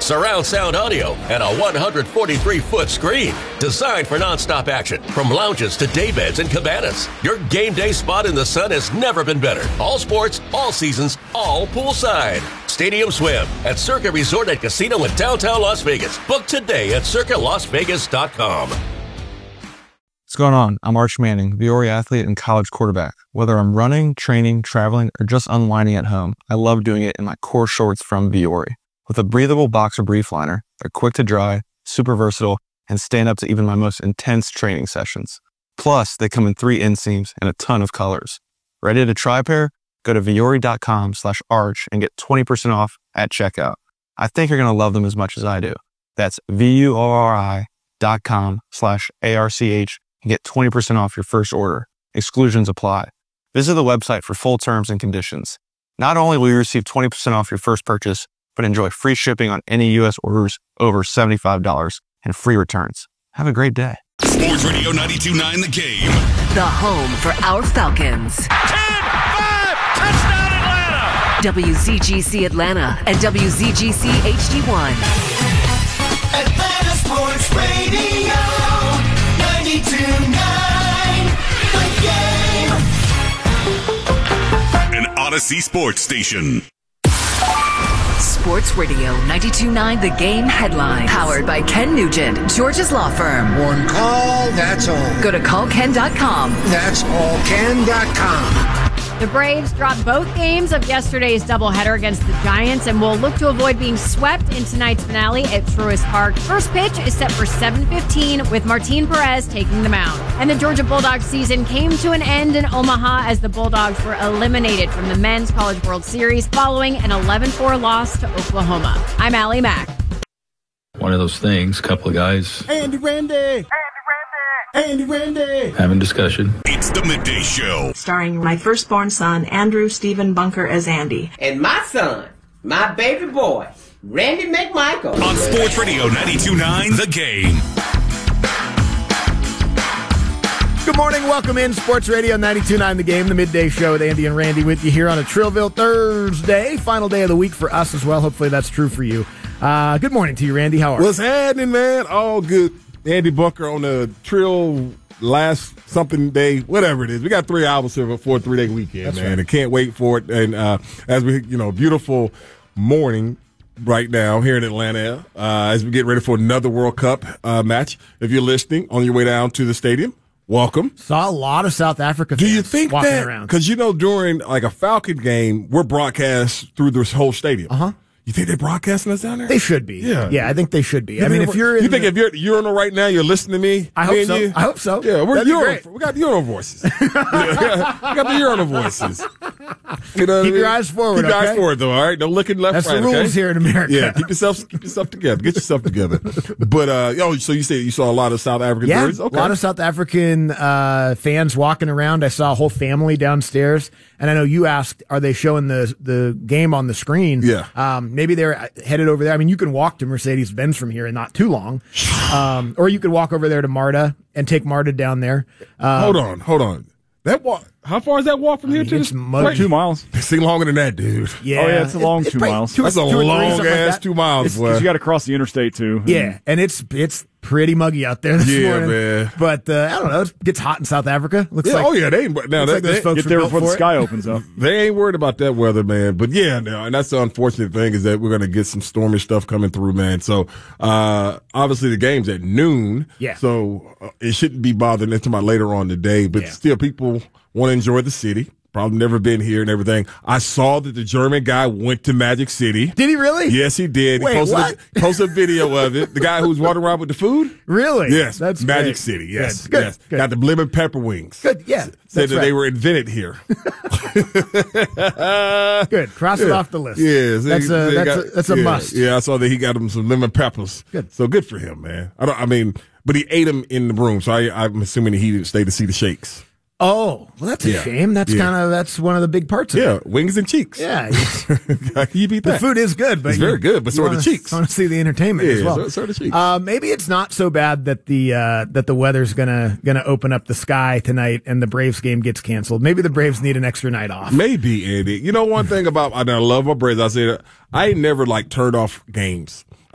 surround sound audio, and a 143-foot screen. Designed for nonstop action, from lounges to daybeds and cabanas. Your game day spot in the sun has never been better. All sports, all seasons, all poolside. Stadium Swim at Circa Resort and Casino in downtown Las Vegas. Book today at circalasvegas.com. What's going on? I'm Arch Manning, Viore athlete and college quarterback. Whether I'm running, training, traveling, or just unwinding at home, I love doing it in my core shorts from Viore. With a breathable boxer brief liner, they're quick to dry, super versatile, and stand up to even my most intense training sessions. Plus, they come in 3 inseams and a ton of colors. Ready to try a pair? Go to viore.com/arch and get 20% off at checkout. I think you're going to love them as much as I do. That's VUORI.com/ARCH and get 20% off your first order. Exclusions apply. Visit the website for full terms and conditions. Not only will you receive 20% off your first purchase, but enjoy free shipping on any U.S. orders over $75 and free returns. Have a great day. Sports Radio 92.9 The Game. The home for our Falcons. 10-5, touchdown Atlanta. WZGC Atlanta and WZGC HD1. Atlanta Sports Radio 92.9 The Game. An Odyssey Sports Station. Sports Radio 92.9 The Game headline. Powered by Ken Nugent, George's Law Firm. One call, that's all. Go to callken.com. That's allken.com. The Braves dropped both games of yesterday's doubleheader against the Giants and will look to avoid being swept in tonight's finale at Truist Park. First pitch is set for 7:15 with Martin Perez taking the mound. And the Georgia Bulldogs season came to an end in Omaha as the Bulldogs were eliminated from the Men's College World Series following an 11-4 loss to Oklahoma. I'm Allie Mack. One of those things, couple of guys Andy Randy having discussion. It's the Midday Show. Starring my firstborn son, Andrew Stephen Bunker, as Andy. And my son, my baby boy, Randy McMichael. On Sports Radio 92.9 The Game. Good morning. Welcome in Sports Radio 92.9 The Game, the midday show with Andy and Randy with you here on a Trillville Thursday. Final day of the week for us as well. Hopefully that's true for you. Good morning to you, Randy. How are you? What's happening, man? All good. Andy Bunker on the Trill last something day, whatever it is. We got 3 hours here before a 3-day weekend, that's man. Right. I can't wait for it. And as we, beautiful morning right now here in Atlanta, as we get ready for another World Cup match. If you're listening on your way down to the stadium, welcome. Saw a lot of South Africa fans. Do you think walking that? Around. Because during like a Falcon game, we're broadcast through this whole stadium. Uh huh. You think they're broadcasting us down there? They should be. Yeah, I think they should be. I mean, if you're if you're at the urinal right now, you're listening to me? I hope so. I hope so. Yeah, we got the urinal voices. We got the urinal voices. Keep your eyes forward. Keep your eyes forward, though. All right, don't look in left. That's right, the rules here in America. Yeah, keep yourself together. Get yourself together. But so you said you saw a lot of South African birds? Okay. A lot of South African fans walking around. I saw a whole family downstairs, and I know you asked, are they showing the game on the screen? Yeah. Maybe they're headed over there. I mean, you can walk to Mercedes-Benz from here in not too long, or you could walk over there to MARTA and take MARTA down there. Hold on. That walk. How far is that walk from here to this? 2 miles. It seems longer than that, dude. Yeah. Oh, yeah, it's a long 2 miles. That's a long-ass 2 miles, boy. You got to cross the interstate, too. Yeah, and it's pretty muggy out there this morning. Man. But I don't know. It gets hot in South Africa. Looks like. Oh, yeah. They ain't. Now, like those folks get there before the sky opens up. They ain't worried about that weather, man. But, yeah, and that's the unfortunate thing is that we're going to get some stormy stuff coming through, man. So, obviously, the game's at noon. Yeah. So, it shouldn't be bothering until later on today. But still, people want to enjoy the city. Probably never been here and everything. I saw that the German guy went to Magic City. Did he really? Yes, he did. Wait, he posted a video of it. The guy who's walking around with the food? Really? Yes. That's Magic great. City. Yes. Good. Yes. Good. Got the lemon pepper wings. Good. Yeah. Said that they were invented here. Good. Cross it off the list. Yes. That's a must. Yeah, I saw that he got him some lemon peppers. Good. So good for him, man. But he ate them in the room, so I'm assuming he didn't stay to see the shakes. Oh, well, that's a shame. That's that's one of the big parts of it. Yeah, wings and cheeks. Yeah. You beat that. The food is good, but it's very good, but so are the cheeks. I want to see the entertainment as well. So are the cheeks. Maybe it's not so bad that the weather's gonna open up the sky tonight and the Braves game gets canceled. Maybe the Braves need an extra night off. Maybe, Andy. You know one thing about I love my Braves. I said I ain't never turned off games.